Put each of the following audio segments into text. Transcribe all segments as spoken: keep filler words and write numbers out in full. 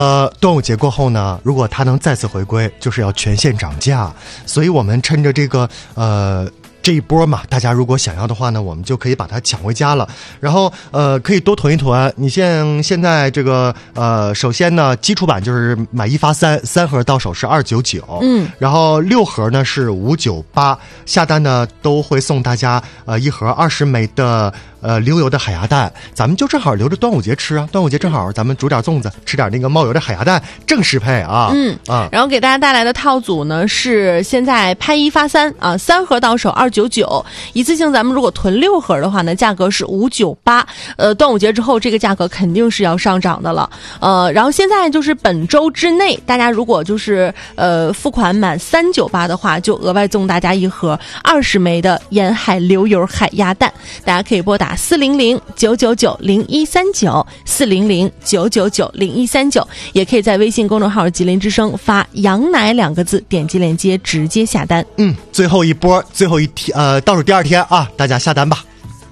呃，端午节过后呢，如果它能再次回归，就是要全线涨价，所以我们趁着这个呃。这一波嘛，大家如果想要的话呢，我们就可以把它抢回家了。然后呃，可以多囤一囤。你像现在这个呃，首先呢，基础版就是买一发三，三盒到手是二九九，嗯，然后六盒呢是五九八，下单呢都会送大家呃一盒二十枚的呃流油的海鸭蛋，咱们就正好留着端午节吃啊。端午节正好咱们煮点粽子，吃点那个冒油的海鸭蛋，正适配啊。 嗯啊，然后给大家带来的套组呢是现在拍一发三啊，三盒到手二九九，一次性咱们如果囤六盒的话呢，价格是五九八。呃，端午节之后这个价格肯定是要上涨的了。呃，然后现在就是本周之内，大家如果就是呃付款满三九八的话，就额外送大家一盒二十枚的沿海流油海鸭蛋。大家可以拨打四零零九九九零一三九四零零九九九零一三九，也可以在微信公众号吉林之声发羊奶两个字，点击链接直接下单。 嗯，最后一波，最后一天，呃，倒数第二天啊，大家下单吧。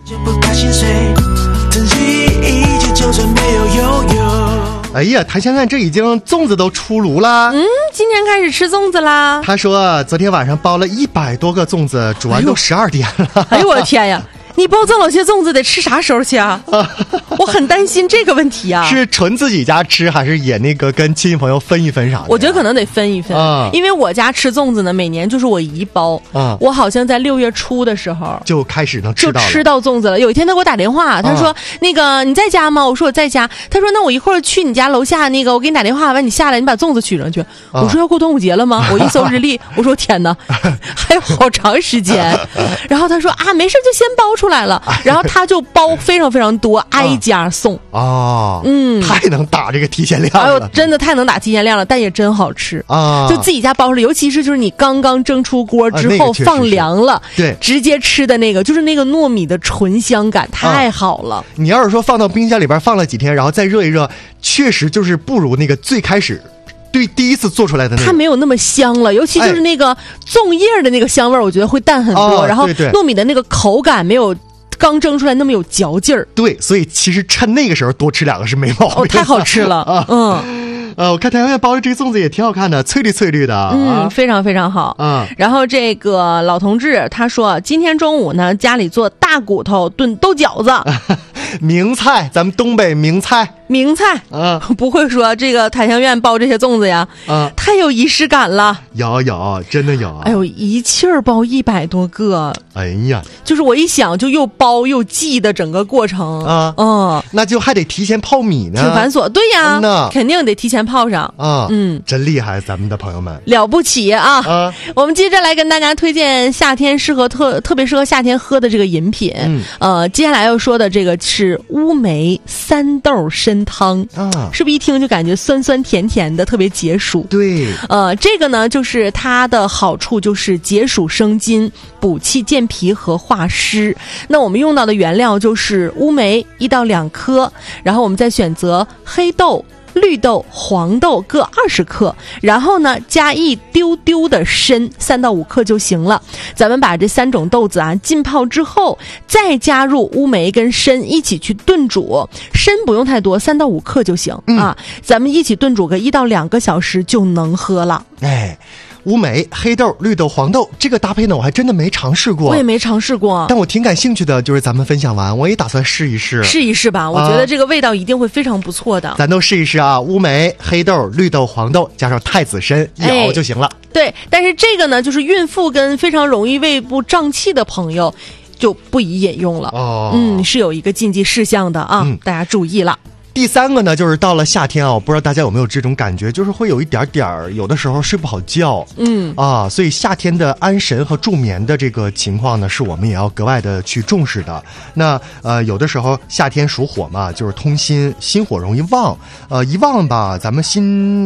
哎呀，谭先生，这已经粽子都出炉了。 嗯，今天开始吃粽子啦。 他说昨天晚上包了一百多个粽子，煮完都十二点了。 哎呦我的天呀！你包这么些粽子得吃啥时候去啊？我很担心这个问题啊。 是纯自己家吃，还是也那个跟亲戚朋友分一分啥的？ 我觉得可能得分一分，啊、因为我家吃粽子呢，每年就是我姨包。啊、我好像在六月初的时候就开始能吃到了， 就吃到粽子了。有一天他给我打电话，他说：“啊、那个你在家吗？”我说：“我在家。”他说：“那我一会儿去你家楼下，那个我给你打电话，完你下来，你把粽子取上去。啊”我说：“要过端午节了吗？”我一搜日历，我说：“天哪，还有好长时间。”然后他说：“啊，没事，就先包出来了。”然后他就包非常非常多，挨家送啊、哦，嗯，太能打这个提前量了。 哎呦，真的太能打提前量了，但也真好吃啊！就自己家包出来，尤其是就是你刚刚蒸出锅之后、啊那个、放凉了， 对， 直接吃的那个，就是那个糯米的醇香感太好了、啊。 你要是说放到冰箱里边放了几天，然后再热一热，确实就是不如那个最开始。对，第一次做出来的那个， 它没有那么香了，尤其就是那个粽叶的那个香味儿，我觉得会淡很多。 哦、 然后对对糯米的那个口感没有刚蒸出来那么有嚼劲儿。 对，所以其实趁那个时候多吃两个是没毛病的。 哦，太好吃了啊！嗯。 呃，我看台湾包的这个粽子也挺好看的，翠绿翠绿的， 嗯，非常非常好。嗯，然后这个老同志他说，今天中午呢，家里做大骨头炖豆饺子， 名菜，咱们东北名菜， 名菜。嗯，不会说这个檀香院包这些粽子呀，嗯，太有仪式感了。 有有，真的有。 哎呦，一气儿包一百多个， 哎呀， 就是我一想就又包又记的整个过程啊，嗯， 那就还得提前泡米呢， 挺繁琐。对呀，嗯、肯定得提前泡上啊，嗯，真厉害，咱们的朋友们了不起啊！啊，我们接着来跟大家推荐夏天适合特特别适合夏天喝的这个饮品。嗯，呃，接下来要说的这个是乌梅三豆参汤啊，是不是一听就感觉酸酸甜甜的，特别解暑？ 对， 呃，这个呢，就是它的好处就是解暑生津、补气健脾和化湿。那我们用到的原料就是乌梅一到两颗，然后我们再选择黑豆、绿豆、黄豆各二十克，然后呢加一丢丢的参，三到五克就行了。咱们把这三种豆子啊浸泡之后，再加入乌梅跟参一起去炖煮，参不用太多，三到五克就行、嗯、啊。咱们一起炖煮个一到两个小时就能喝了。 哎。乌梅、黑豆、绿豆、黄豆这个搭配呢，我还真的没尝试过。 我也没尝试过， 但我挺感兴趣的。就是咱们分享完，我也打算试一试， 试一试吧。啊、我觉得这个味道一定会非常不错的。 咱都试一试啊！乌梅、黑豆、绿豆、黄豆，加上太子参，一熬就行了、哎。 对，但是这个呢，就是孕妇跟非常容易胃部胀气的朋友就不宜饮用了。哦，嗯，是有一个禁忌事项的啊，嗯、大家注意了。 第三个呢，就是到了夏天啊，我不知道大家有没有这种感觉，就是会有一点点儿，有的时候睡不好觉，嗯啊，所以夏天的安神和助眠的这个情况呢，是我们也要格外的去重视的。那呃，有的时候夏天属火嘛，就是通心，心火容易旺，呃，一旺吧，咱们心。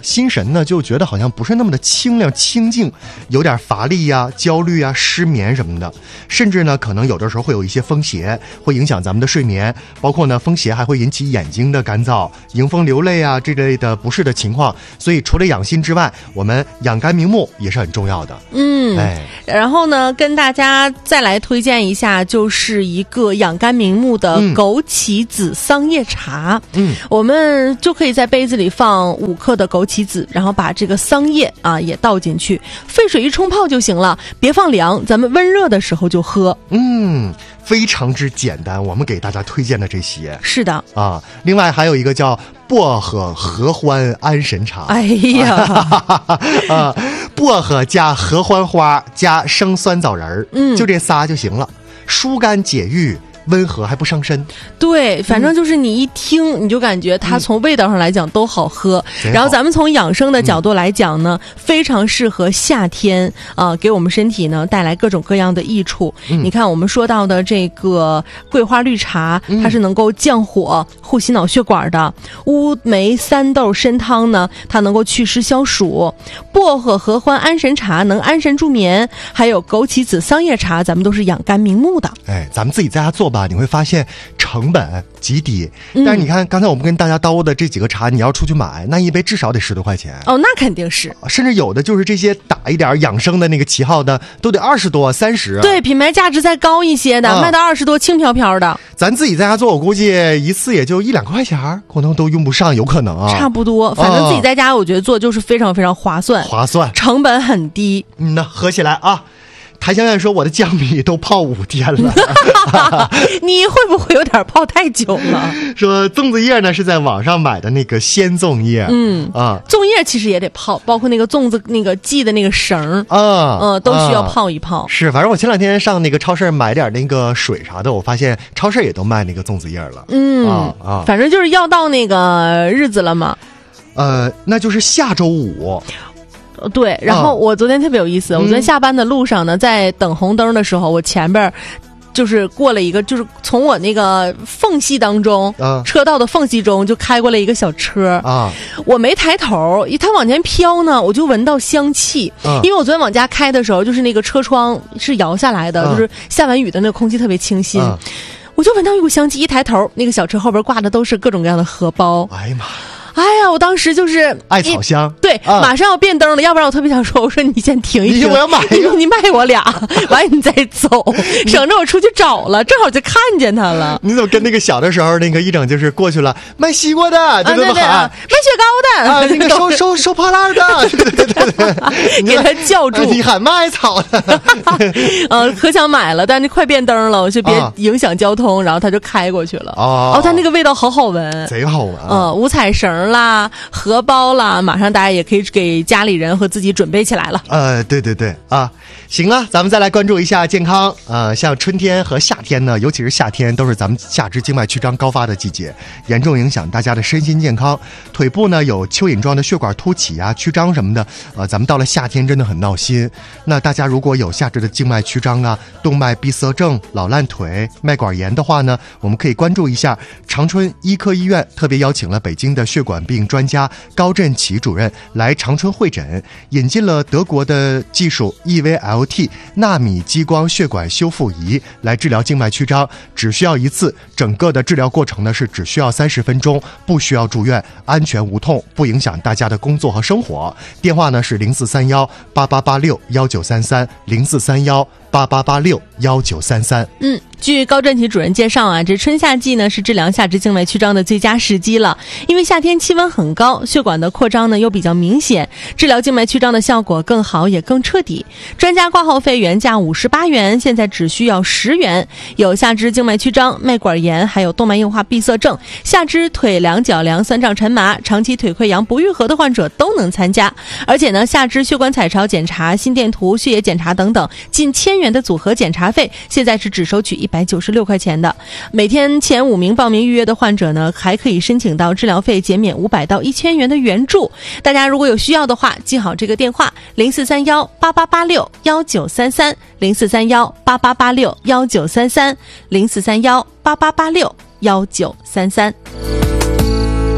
心神呢就觉得好像不是那么的清亮清静，有点乏力呀、焦虑啊、失眠什么的，甚至呢可能有的时候会有一些风邪，会影响咱们的睡眠，包括呢风邪还会引起眼睛的干燥、迎风流泪啊这类的不适的情况。所以除了养心之外，我们养肝明目也是很重要的。 嗯， 哎， 然后呢，跟大家再来推荐一下，就是一个养肝明目的枸杞子桑叶茶。 嗯， 我们就可以在杯子里放五克的枸杞子，然后把这个桑叶啊也倒进去，沸水一冲泡就行了，别放凉，咱们温热的时候就喝。 嗯，非常之简单，我们给大家推荐的这些是的啊。另外还有一个叫薄荷合欢安神茶。 哎呀， 啊，薄荷加合欢花加生酸枣仁儿， 嗯， 就这仨就行了，疏肝解郁。温和还不伤身， 对，反正就是你一听、嗯、你就感觉它从味道上来讲都好喝、嗯、然后咱们从养生的角度来讲呢、嗯、非常适合夏天啊、呃，给我们身体呢带来各种各样的益处、嗯、你看我们说到的这个桂花绿茶、嗯、它是能够降火护心脑血管的，乌梅三豆参汤呢它能够祛湿消暑，薄荷合欢安神茶能安神助眠，还有枸杞子桑叶茶咱们都是养肝明目的。 哎，咱们自己在家做吧，你会发现成本极低，但是你看刚才我们跟大家叨的这几个茶，你要出去买，那一杯至少得十多块钱。 哦，那肯定是， 甚至有的就是这些打一点养生的那个旗号的，都得二十多、三十。 对，品牌价值再高一些的，啊、卖到二十多，轻飘飘的。 咱自己在家做，我估计一次也就一两块钱，可能都用不上，有可能啊。 差不多，反正自己在家，我觉得做就是非常非常划算， 划算， 成本很低。 嗯呐，合起来啊。谭香艳说我的酱米都泡五天了你会不会有点泡太久了？ 说粽子叶呢是在网上买的那个鲜粽叶， 嗯啊， 粽叶其实也得泡，包括那个粽子那个系的那个绳啊， 嗯，都需要泡一泡、 啊、是，反正我前两天上那个超市买点那个水啥的，我发现超市也都卖那个粽子叶了。 嗯啊啊， 反正就是要到那个日子了嘛， 呃那就是下周五。 对，然后我昨天特别有意思、嗯、我昨天下班的路上呢，在等红灯的时候，我前边就是过了一个，就是从我那个缝隙当中、啊、车道的缝隙中就开过来一个小车啊， 我没抬头，它往前飘呢，我就闻到香气、啊、因为我昨天往家开的时候，就是那个车窗是摇下来的、啊、就是下完雨的那个空气特别清新、啊、我就闻到一股香气，一抬头那个小车后边挂的都是各种各样的荷包。 哎呀妈， 哎呀，我当时就是艾草香， 对、 啊， 马上要变灯了，要不然我特别想说，我说你先停一停， 我要买一个， 你卖我俩，完你再走，省着我出去找了，正好就看见他了。 你怎么跟那个小的时候那个一整就是过去了，卖西瓜的就这么喊， 啊、卖雪糕的啊，那个收收收破烂的，对对对对， 给他叫住， 你喊卖草的， 呃，可想买了，但是快变灯了，我就别影响交通，啊、然后他就开过去了。 哦， 哦，他那个味道好好闻， 贼好闻， 嗯，五彩绳啦。荷包啦，马上大家也可以给家里人和自己准备起来了。 呃，对对对啊，行了，咱们再来关注一下健康。呃，像春天和夏天呢，尤其是夏天，都是咱们下肢静脉曲张高发的季节，严重影响大家的身心健康。腿部呢有蚯蚓状的血管凸起啊、曲张什么的，呃，咱们到了夏天真的很闹心。那大家如果有下肢的静脉曲张啊、动脉闭塞症、老烂腿、脉管炎的话呢，我们可以关注一下长春医科医院，特别邀请了北京的血管病专家高振奇主任来长春会诊，引进了德国的技术 E V L T 纳米激光血管修复仪来治疗静脉曲张，只需要一次，整个的治疗过程呢是只需要三十分钟，不需要住院，安全无痛，不影响大家的工作和生活。电话呢是零四三幺八八八六幺九三三零四三幺八八八六幺九三三。 嗯，据高振奇主任介绍啊，这春夏季呢是治疗下肢静脉曲张的最佳时机了，因为夏天气温很高，血管的扩张呢又比较明显，治疗静脉曲张的效果更好也更彻底。专家挂号费原价五十八元，现在只需要十元。有下肢静脉曲张、脉管炎，还有动脉硬化闭塞症、下肢腿凉脚凉、酸胀沉麻、长期腿溃疡不愈合的患者都能参加。而且呢，下肢血管彩超检查、心电图、血液检查等等，近千元的组合检查费，现在是只收取一百九十六块钱的。每天前五名报名预约的患者呢，还可以申请到治疗费减免五百到一千元的援助。大家如果有需要的话，记好这个电话：零四三幺八八八六幺九三三，零四三幺八八八六幺九三三，零四三幺八八八六幺九三三。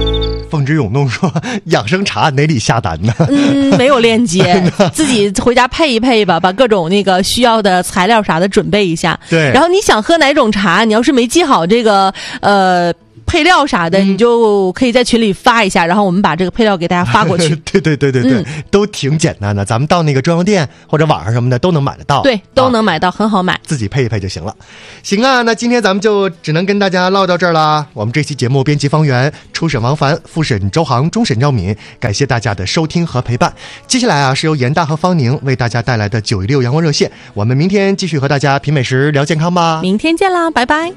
风之涌动说养生茶哪里下单呢？ 嗯，没有链接，自己回家配一配吧，把各种那个需要的材料啥的准备一下。 对， 然后你想喝哪种茶，你要是没记好这个呃配料啥的，你就可以在群里发一下，然后我们把这个配料给大家发过去。 对对对对对、嗯，都挺简单的，咱们到那个中药店或者网上什么的都能买得到。 对，都能买到，啊、很好买， 自己配一配就行了。行啊，那今天咱们就只能跟大家唠到这儿啦。我们这期节目编辑方圆，初审王凡，复审周航，终审赵敏，感谢大家的收听和陪伴。接下来啊，是由严大和方宁为大家带来的九一六阳光热线，我们明天继续和大家品美食聊健康吧。 明天见啦，拜拜。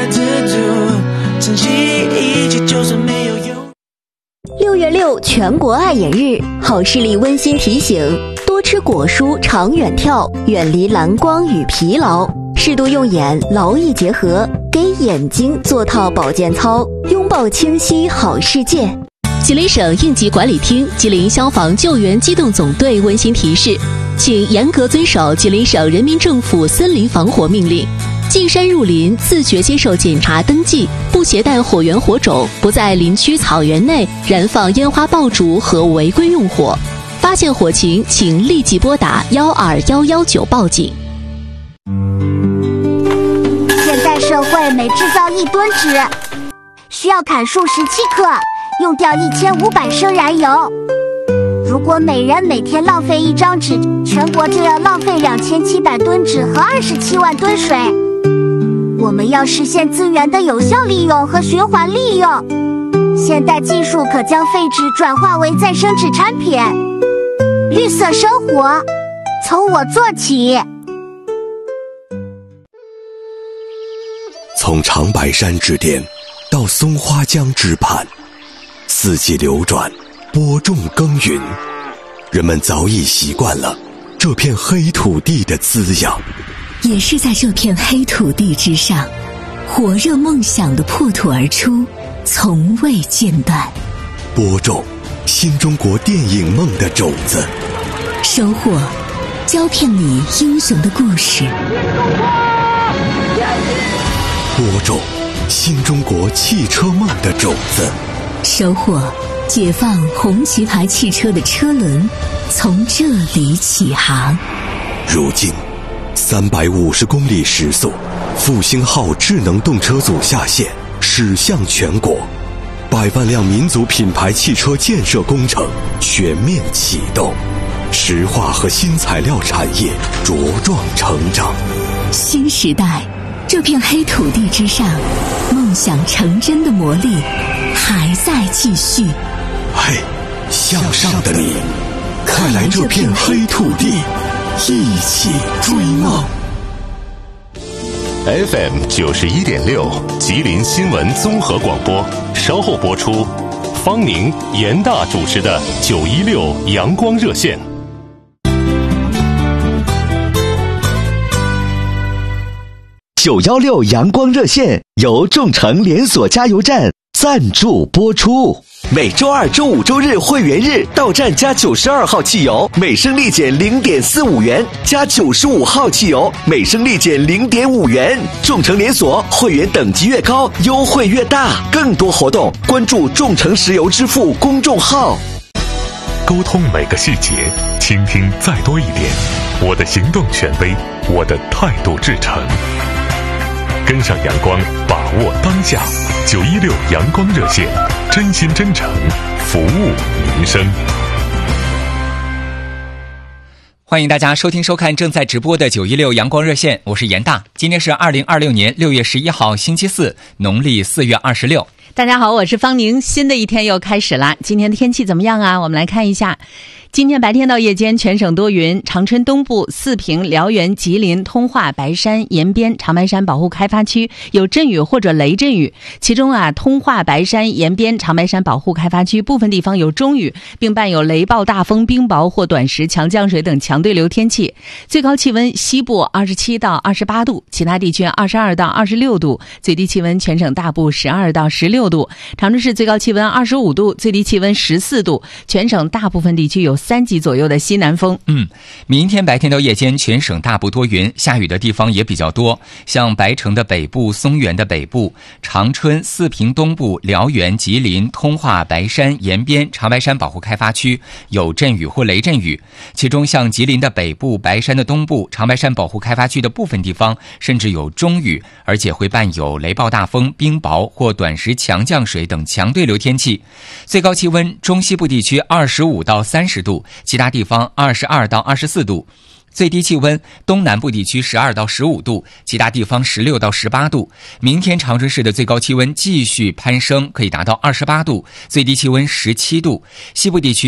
六月六全国爱眼日，好视力温馨提醒：多吃果蔬，长远眺，远离蓝光与疲劳，适度用眼，劳逸结合，给眼睛做套保健操，拥抱清晰好世界。吉林省应急管理厅、吉林消防救援机动总队温馨提示，请严格遵守吉林省人民政府森林防火命令。进山入林，自觉接受检查登记，不携带火源火种，不在林区草原内燃放烟花爆竹和违规用火。发现火情，请立即拨打幺二幺幺九报警。 现代社会每制造一吨纸，需要砍树十七克，用掉一千五百升燃油。如果每人每天浪费一张纸，全国就要浪费两千七百吨纸和二十七万吨水。我们要实现资源的有效利用和循环利用，现代技术可将废纸转化为再生纸产品。绿色生活，从我做起。 从长白山之巅到松花江之畔，四季流转，播种耕耘，人们早已习惯了这片黑土地的滋养。 也是在这片黑土地之上，火热梦想的破土而出，从未间断。 播种新中国电影梦的种子， 收获胶片里英雄的故事。 播种新中国汽车梦的种子， 收获解放红旗牌汽车的车轮从这里起航。 如今三百五十公里时速，复兴号智能动车组下线，驶向全国，百万辆民族品牌汽车建设工程全面启动，石化和新材料产业茁壮成长。 新时代，这片黑土地之上，梦想成真的魔力还在继续。 嘿，向上的你，快来这片黑土地，一起追梦。 F M 九十一点六，吉林新闻综合广播，稍后播出。方宁、严大主持的九一六阳光热线。 九幺六阳光热线由众诚连锁加油站赞助播出。每周二、周五、周日会员日到站加九十二号汽油，每升立减零点四五元；加九十五号汽油，每升立减零点五元。众诚连锁会员等级越高，优惠越大。更多活动，关注众诚石油支付公众号。 沟通每个细节，倾听再多一点。我的行动权威，我的态度至诚。跟上阳光，把握当下。九一六阳光热线，真心真诚，服务民生。 欢迎大家收听收看正在直播的九一六阳光热线，我是严大。今天是二零二六年六月十一号星期四，农历四月二十六。 大家好，我是方宁，新的一天又开始了。今天的天气怎么样啊？我们来看一下。今天白天到夜间全省多云，长春东部、四平、辽源、吉林、通化、白山、延边、长白山保护开发区有阵雨或者雷阵雨，其中啊，通化、白山、延边、长白山保护开发区部分地方有中雨，并伴有雷暴、大风、冰雹或短时强降水等强对流天气。最高气温西部二十七到二十八度，其他地区二十二到二十六度，最低气温全省大部十二到十六度。长春市最高气温二十五度，最低气温十四度，全省大部分地区有三级左右的西南风。 嗯，明天白天到夜间全省大部多云，下雨的地方也比较多，像白城的北部、松原的北部、长春、四平东部、辽源、吉林、通化、白山、延边、长白山保护开发区有阵雨或雷阵雨，其中像吉林的北部、白山的东部、长白山保护开发区的部分地方甚至有中雨，而且会伴有雷暴大风、冰雹或短时强降水等强对流天气。最高气温中西部地区二十五到三十度，其他地方二十二到二十四度。最低气温东南部地区十二到十五度，其他地方十六到十八度。明天长春市的最高气温继续攀升，可以达到二十八度，最低气温十七度。西部地区